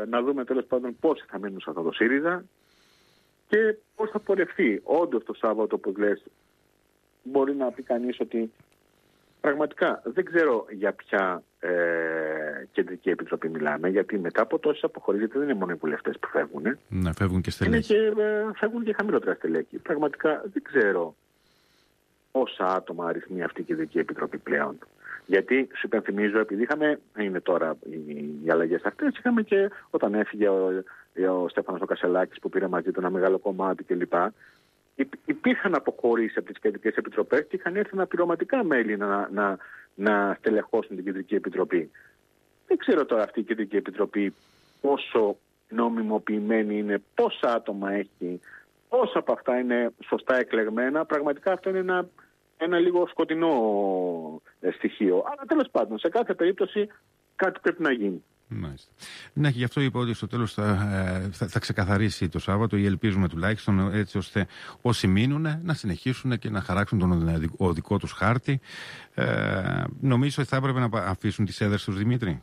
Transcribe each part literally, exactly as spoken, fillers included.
να δούμε τέλος πάντων πόσοι θα μείνουν σε αυτό το ΣΥΡΙΖΑ και πώς θα πορευτεί. Όντως το Σάββατο, όπως λες, μπορεί να πει κανείς ότι πραγματικά δεν ξέρω για ποια ε, κεντρική επιτροπή μιλάμε, γιατί μετά από τόσες αποχωρήσεις δεν είναι μόνο οι βουλευτές που φεύγουν. Ναι, φεύγουν και στελέχη. Είναι και, ε, φεύγουν και χαμηλότερα στελέχη. Πραγματικά δεν ξέρω πόσα άτομα αριθμεί αυτή η κεντρική επιτροπή πλέον. Γιατί σου υπενθυμίζω, επειδή είχαμε, είναι τώρα οι, οι αλλαγές αυτές, είχαμε και όταν έφυγε ο, ο Στέφανος ο Κασελάκης που πήρε μαζί του ένα μεγάλο κομμάτι κλπ. Υπήρχαν αποχωρήσεις από τις κεντρικές επιτροπές και είχαν έρθει αναπληρωματικά μέλη να, να, να στελεχώσουν την κεντρική επιτροπή. Δεν ξέρω τώρα αυτή η κεντρική επιτροπή πόσο νομιμοποιημένη είναι, πόσα άτομα έχει, πόσα από αυτά είναι σωστά εκλεγμένα. Πραγματικά αυτό είναι ένα, ένα λίγο σκοτεινό στοιχείο. Αλλά τέλος πάντων, σε κάθε περίπτωση κάτι πρέπει να γίνει. Μάλιστα. Ναι, και γι' αυτό είπα ότι στο τέλος θα, θα, θα ξεκαθαρίσει το Σάββατο ή ελπίζουμε τουλάχιστον, έτσι ώστε όσοι μείνουν να συνεχίσουν και να χαράξουν τον οδικό τους χάρτη. Ε, νομίζω ότι θα έπρεπε να αφήσουν τις έδρες τους, Δημήτρη.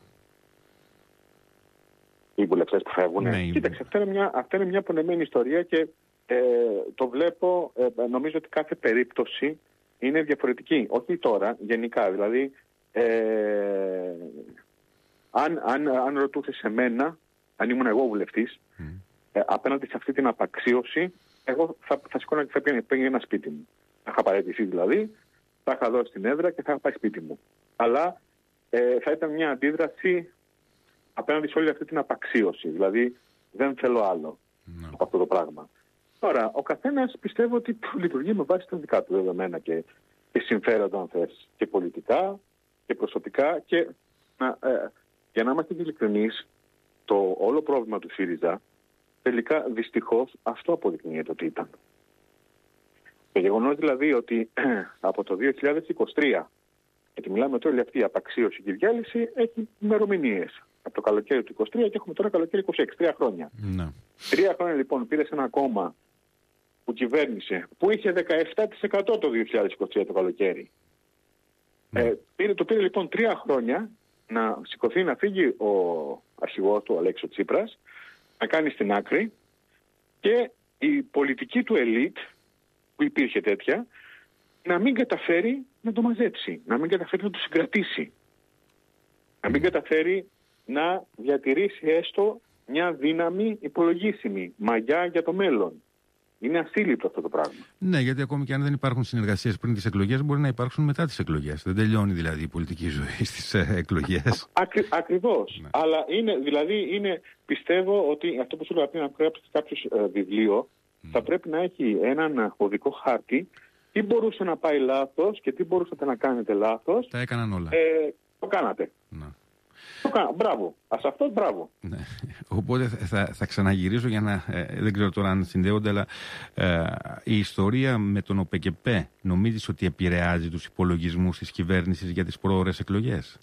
Οι βουλευτές που φεύγουν. Ναι, Κοίταξε, αυτή είναι μια, αυτή είναι μια πονεμένη ιστορία και ε, το βλέπω, ε, νομίζω ότι κάθε περίπτωση είναι διαφορετική. Όχι τώρα, γενικά. Δηλαδή, ε, αν, αν, αν ρωτούσες εμένα, αν ήμουν εγώ βουλευτής, mm. ε, απέναντι σε αυτή την απαξίωση, εγώ θα, θα σηκώνα και θα πήγαινα ένα σπίτι μου. Θα είχα παραιτηθεί δηλαδή, θα είχα δώσει την έδρα και θα είχα πάει σπίτι μου. Αλλά ε, θα ήταν μια αντίδραση απέναντι σε όλη αυτή την απαξίωση. Δηλαδή, δεν θέλω άλλο no. από αυτό το πράγμα. Τώρα, ο καθένας πιστεύω ότι λειτουργεί με βάση τα δικά του δεδομένα και, και συμφέροντα, αν θες, και πολιτικά και προσωπικά. Και να, ε, για να είμαστε ειλικρινείς, το όλο πρόβλημα του ΣΥΡΙΖΑ τελικά δυστυχώς αυτό αποδεικνύεται ότι ήταν. Το γεγονός δηλαδή ότι από το δύο χιλιάδες είκοσι τρία, γιατί μιλάμε τώρα για αυτή η απαξίωση και η διάλυση, έχει ημερομηνίες. Από το καλοκαίρι του είκοσι τρία και έχουμε τώρα καλοκαίρι είκοσι έξι, τρία χρόνια. No. Τρία χρόνια λοιπόν πήρε ένα κόμμα που κυβέρνησε, που είχε δεκαεπτά τοις εκατό το δύο χιλιάδες είκοσι τρία το καλοκαίρι. No. Ε, πήρε, το πήρε λοιπόν τρία χρόνια να σηκωθεί να φύγει ο αρχηγός του, ο Αλέξης Τσίπρας, να κάνει στην άκρη και η πολιτική του ελίτ, που υπήρχε τέτοια, να μην καταφέρει να το μαζέψει, να μην καταφέρει να το συγκρατήσει. Να μην καταφέρει να διατηρήσει έστω μια δύναμη υπολογίσιμη, μαγιά για το μέλλον. Είναι ασύλληπτο αυτό το πράγμα. Ναι, γιατί ακόμη και αν δεν υπάρχουν συνεργασίες πριν τις εκλογές, μπορεί να υπάρξουν μετά τις εκλογές. Δεν τελειώνει δηλαδή η πολιτική ζωή στις εκλογές. Ακρι, ακριβώς. Ναι. Αλλά είναι, δηλαδή, είναι, πιστεύω ότι αυτό που σου λέω πριν να γράψει κάποιο ε, βιβλίο, mm. θα πρέπει να έχει έναν οδικό χάρτη. Τι μπορούσε να πάει λάθος και τι μπορούσατε να κάνετε λάθος. Τα έκαναν όλα. Ε, το κάνατε. Ναι. Το κάνα, μπράβο. Ας αυτό μπράβο. Ναι. Οπότε θα, θα ξαναγυρίσω για να, ε, δεν ξέρω τώρα αν συνδέονται, αλλά ε, η ιστορία με τον ΟΠΕΚΕΠΕ νομίζεις ότι επηρεάζει τους υπολογισμούς της κυβέρνησης για τις προώρες εκλογές?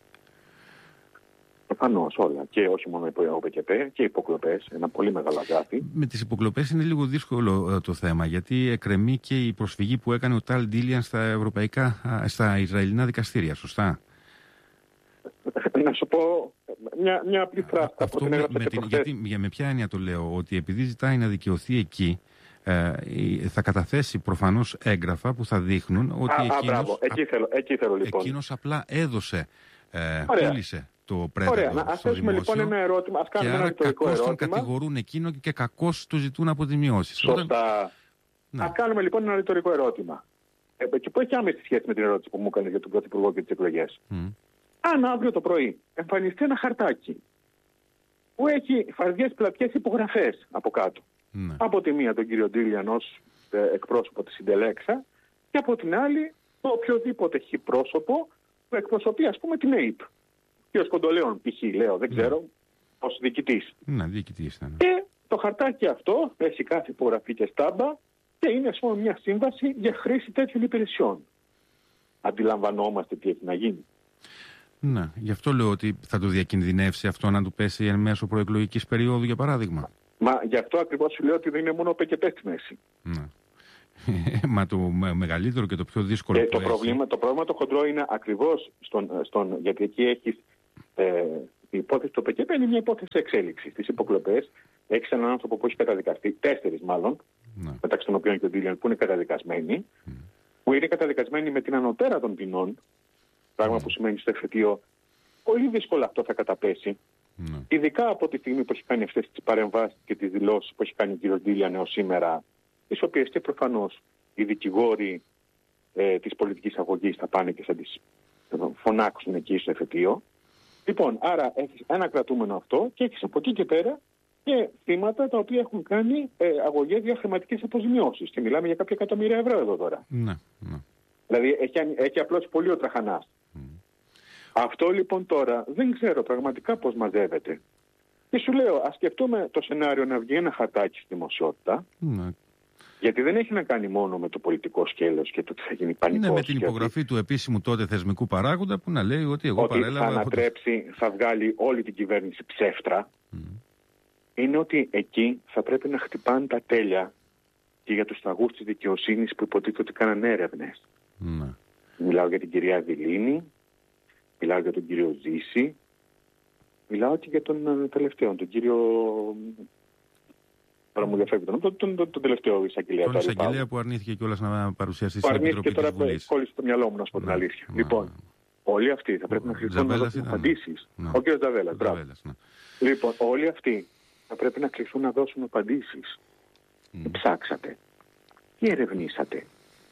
Προφανώς όλα. Και όχι μόνο οι ΟΠΕΚΕΠΕ και οι υποκλοπές. Ένα πολύ μεγάλο αγάπη. Με τις υποκλοπές είναι λίγο δύσκολο το θέμα, γιατί εκκρεμεί και η προσφυγή που έκανε ο Ταλ Ντίλιαν στα ευρωπαϊκά, στα Ισραηλινά δικαστήρια, σωστά? Να σου πω μια, μια απλή φράση. Αυτό με, με, την, γιατί, για, με ποια έννοια το λέω? Ότι επειδή ζητάει να δικαιωθεί εκεί, ε, θα καταθέσει προφανώς έγγραφα που θα δείχνουν ότι α, εκείνος, α, μπράβο. Εκεί θέλω, εκεί θέλω, λοιπόν. εκείνος απλά έδωσε, ε, πούλησε το πρέτανο στο ας θέσουμε λοιπόν ένα ερώτημα. Ας κάνουμε ένα ρητορικό ερώτημα. Τον κατηγορούν εκείνο και κακώς του ζητούν αποζημιώσεις. Σωστά. Όταν... Ναι. Ας κάνουμε λοιπόν ένα ρητορικό ερώτημα. Ε, και που έχει άμεση σχέση με την ερώτηση που μου έκανε για τον Πρωθυπουργό και τις εκλογές. Mm. Αν αύριο το πρωί εμφανιστεί ένα χαρτάκι που έχει φαρδιές πλατιές υπογραφές από κάτω. Ναι. Από τη μία τον κύριο Ντίλιαν ως ε, εκπρόσωπο της Συντελέξα και από την άλλη το οποιοδήποτε χι πρόσωπο που εκπροσωπεί ας πούμε την ΕΙΠ. Κύριος Κοντολέων π.χ. λέω, δεν ξέρω, ναι. ως διοικητής. Ναι, διοικητής ήταν. Και το χαρτάκι αυτό έχει κάθε υπογραφή και στάμπα και είναι ας πούμε μια σύμβαση για χρήση τέτοιων υπηρεσιών. Αντιλαμβανόμαστε τι έχει να γίνει. Ναι, γι' αυτό λέω ότι θα το διακινδυνεύσει αυτό να του πέσει εν μέσω προεκλογικής περίοδου, για παράδειγμα. Μα γι' αυτό ακριβώς σου λέω ότι δεν είναι μόνο ο ΠΚΠ στη μέση. Ναι. Μα το μεγαλύτερο και το πιο δύσκολο και το, πρόβλημα, το πρόβλημα το χοντρό είναι ακριβώς στον, στον, γιατί εκεί έχεις ε, η υπόθεση του ΠΚΠ είναι μια υπόθεση εξέλιξη. Στις υποκλοπές έχεις έναν άνθρωπο που έχει καταδικαστεί, τέσσερις μάλλον, ναι. μεταξύ των οποίων και ο Ντίλιαν, που είναι καταδικασμένοι, mm. που είναι καταδικασμένοι με την ανωτέρα των ποινών, πράγμα mm. που σημαίνει στο εφετείο πολύ δύσκολα αυτό θα καταπέσει. Mm. Ειδικά από τη στιγμή που έχει κάνει αυτές τις παρεμβάσεις και τις δηλώσεις που έχει κάνει ο κ. Ντίλιαν έως σήμερα, τις οποίες και προφανώς οι δικηγόροι ε, της πολιτικής αγωγής θα πάνε και θα τις φωνάξουν εκεί στο εφετείο. Λοιπόν, άρα έχεις ένα κρατούμενο αυτό και έχεις από εκεί και πέρα και θύματα τα οποία έχουν κάνει ε, αγωγές για χρηματικές αποζημιώσεις. Και μιλάμε για κάποια εκατομμύρια ευρώ εδώ τώρα. Ναι, ναι. Δηλαδή έχει, έχει απλώς πολύ ο τραχανάς. Mm. Αυτό λοιπόν τώρα δεν ξέρω πραγματικά πώς μαζεύεται. Και σου λέω, ας σκεφτούμε το σενάριο να βγει ένα χαρτάκι στη δημοσιότητα. Ναι. Γιατί δεν έχει να κάνει μόνο με το πολιτικό σκέλος και το ότι θα γίνει πανικός. Ναι, με την υπογραφή ότι... του επίσημου τότε θεσμικού παράγοντα που να λέει ότι εγώ ότι παρέλαβα... θα ανατρέψει, θα βγάλει όλη την κυβέρνηση ψεύτρα. Mm. Είναι ότι εκεί θα πρέπει να χτυπάνε τα τέλεια και για τους σταγούς της δικαιοσύνης που υποτίθεται ότι κάνανε έρευνες. Mm. Μιλάω για την κυρία Δηλίνη, μιλάω για τον κύριο Ζήση, μιλάω και για τον τελευταίο, τον κύριο... Τώρα μου διαφεύγει τον, τον, τον, τον, τον τελευταίο εισαγγελέα. Τον εισαγγελέα που αρνήθηκε κιόλας να παρουσιαστεί στην Επιτροπή της Βουλής. Που αρνήθηκε, τώρα κόλλησε το μυαλό μου να σου πω την αλήθεια. Να, λοιπόν, να. όλοι αυτοί θα πρέπει να κληθούν να δώσουν απαντήσεις. Ο κ. Ζαβέλας, μπράβο. Ναι. Λοιπόν, όλοι αυτοί θα πρέπει να κληθούν να δώσουν απαντήσεις. Mm. Ψάξατε. Τι ερευνήσατε.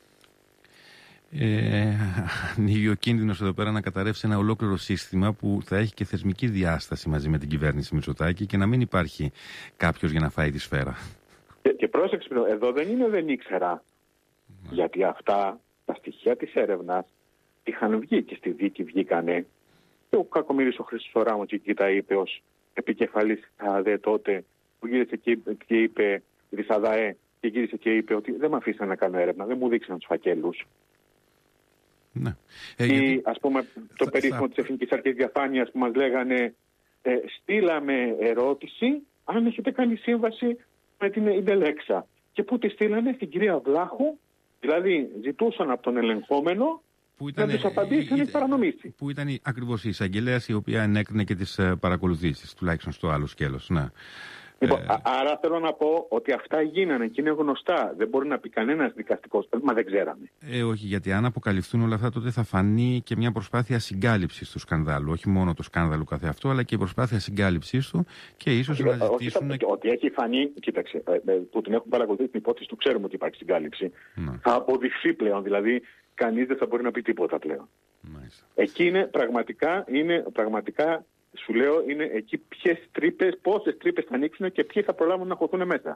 Ε, ανοίγει ο κίνδυνος εδώ πέρα να καταρρεύσει ένα ολόκληρο σύστημα που θα έχει και θεσμική διάσταση μαζί με την κυβέρνηση Μητσοτάκη και να μην υπάρχει κάποιος για να φάει τη σφαίρα. Και, και πρόσεξε, εδώ δεν είναι δεν ήξερα. Mm. Γιατί αυτά τα στοιχεία της έρευνας είχαν βγει και στη δίκη βγήκανε. Και ο κακομοίρης ο Χρυσοράμος εκεί τα είπε ως επικεφαλής ΑΔΕ τότε, που γύρισε και, και είπε, της ΑΔΑΕ, και γύρισε και είπε ότι δεν με αφήσαν να κάνω έρευνα, δεν μου δείξαν τους φακέλους. Ναι. Ε, Ή γιατί... ας πούμε το θα, περίφημο θα... της Εθνικής Αρχής Διαφάνειας που μας λέγανε ε, στείλαμε ερώτηση αν έχετε κάνει σύμβαση με την Ιντελέξα. Και πού τη στείλανε? Στην κυρία Βλάχου, δηλαδή ζητούσαν από τον ελεγχόμενο που ήταν, να τους απαντήσει αν έχει παρανομήσει. Που ήταν ακριβώς η εισαγγελέας η οποία ενέκρινε και τις παρακολουθήσεις, τουλάχιστον στο άλλο σκέλος. Ναι. Λοιπόν, ε... άρα θέλω να πω ότι αυτά γίνανε και είναι γνωστά. Δεν μπορεί να πει κανένας δικαστικός, μα δεν ξέραμε. Ε, όχι, γιατί αν αποκαλυφθούν όλα αυτά, τότε θα φανεί και μια προσπάθεια συγκάλυψης του σκανδάλου. Όχι μόνο το σκάνδαλο καθεαυτό, αλλά και η προσπάθεια συγκάλυψης του και ίσως να ζητήσουν. Όχι, ότι έχει φανεί, κοίταξε, ε, που την έχουν παρακολουθήσει την υπόθεση του, ξέρουμε ότι υπάρχει συγκάλυψη. Ναι. Θα αποδειχθεί πλέον, δηλαδή κανείς δεν θα μπορεί να πει τίποτα πλέον. Μάλιστα. Εκεί είναι πραγματικά, είναι πραγματικά. Σου λέω, είναι εκεί ποιες τρύπες, πόσες τρύπες θα ανοίξουν και ποιοι θα προλάβουν να χωθούν μέσα.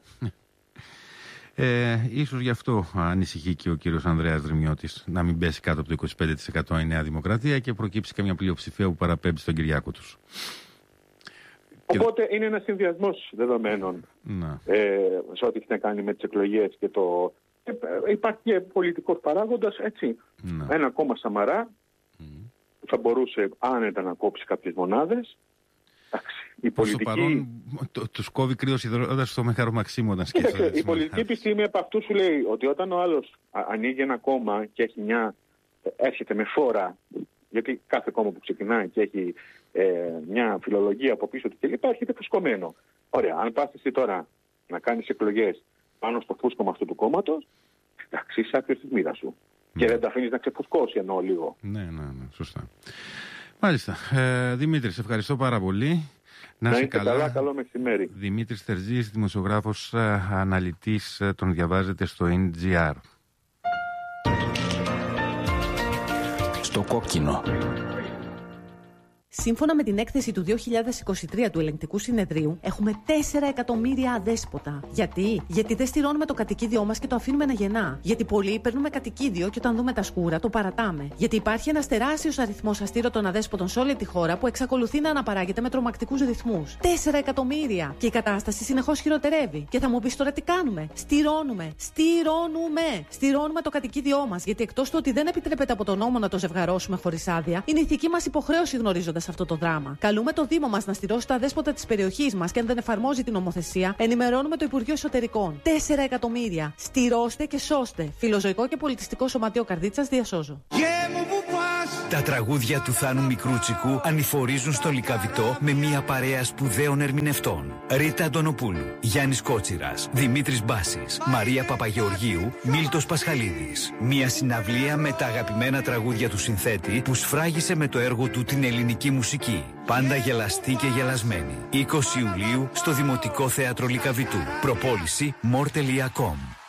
Ε, ίσως γι' αυτό ανησυχεί και ο κύριος Ανδρέας Δρυμιώτης, να μην πέσει κάτω από το είκοσι πέντε τοις εκατό η Νέα Δημοκρατία και προκύψει καμιά πλειοψηφία που παραπέμπει στον Κυριάκο τους. Οπότε και... είναι ένας συνδυασμός δεδομένων ε, σε ό,τι έχει να κάνει με τις εκλογές και το... Ε, υπάρχει και πολιτικός παράγοντας, έτσι. Να. Ένα κόμμα Σαμαρά θα μπορούσε άνετα να κόψει κάποιες μονάδες. Η πολιτική... παρόν, το, τους κόβει κρύος υδρότας στο Μέγαρο Μαξίμου όταν σκέφτεται. Η πολιτική επιστήμη από αυτού σου λέει ότι όταν ο άλλος ανοίγει ένα κόμμα και έχει μια, έρχεται με φόρα, γιατί κάθε κόμμα που ξεκινάει και έχει ε, μια φιλολογία από πίσω του και λοιπά, έρχεται φουσκωμένο. Ωραία, αν πας εσύ τώρα να κάνεις εκλογές πάνω στο φούσκωμα αυτού του κόμματος, εντάξει, είσαι άκρης της μοίρας σου. Και δεν τα αφήνεις να ξεφουσκώσει εννοώ λίγο. Ναι, ναι, ναι, σωστά. Μάλιστα. Ε, Δημήτρη, σε ευχαριστώ πάρα πολύ. Να, να είσαι καλά. καλά. Καλό μεσημέρι. Δημήτρης Θερζής, δημοσιογράφος, αναλυτής, τον διαβάζετε στο εν τζι αρ. Στο κόκκινο. Σύμφωνα με την έκθεση του δύο χιλιάδες είκοσι τρία του Ελεγκτικού Συνεδρίου, έχουμε τέσσερα εκατομμύρια αδέσποτα. Γιατί? Γιατί δεν στηρώνουμε το κατοικίδιό μας και το αφήνουμε να γεννά. Γιατί πολλοί παίρνουμε κατοικίδιο και όταν δούμε τα σκούρα το παρατάμε. Γιατί υπάρχει ένας τεράστιος αριθμός αστήρωτων αδέσποτων σε όλη τη χώρα που εξακολουθεί να αναπαράγεται με τρομακτικούς ρυθμούς. Τέσσερα εκατομμύρια! Και η κατάσταση συνεχώς χειροτερεύει. Και θα μου πεις τώρα τι κάνουμε? Στηρώνουμε! Στηρώνουμε! Στηρώνουμε το κατοικίδιό μας. Γιατί εκτός του ότι δεν επιτρέπεται από τον νόμο να το ζευγαρώσουμε χωρίς άδεια, είναι ηθική μας υποχρέωση γνωρίζοντας αυτό το δράμα. Καλούμε το Δήμο μας να στηρώσει τα αδέσποτα της περιοχής μας και αν δεν εφαρμόζει την νομοθεσία, ενημερώνουμε το Υπουργείο Εσωτερικών. Τέσσερα εκατομμύρια. Στηρώστε και σώστε. Φιλοζωικό και πολιτιστικό σωματείο Καρδίτσας, διασώζω. Yeah, Τα τραγούδια του Θάνου Μικρούτσικου ανηφορίζουν στο Λυκαβητό με μια παρέα σπουδαίων ερμηνευτών. Ρίτα Αντωνοπούλου, Γιάννης Κότσιρας, Δημήτρης Μπάσης, Μαρία Παπαγεωργίου, Μίλτος Πασχαλίδης. Μια συναυλία με τα αγαπημένα τραγούδια του συνθέτη που σφράγισε με το έργο του την ελληνική μουσική. Πάντα γελαστή και γελασμένη. είκοσι Ιουλίου στο Δημοτικό Θέατρο Λυκαβητού. Προπόληση more τελεία com.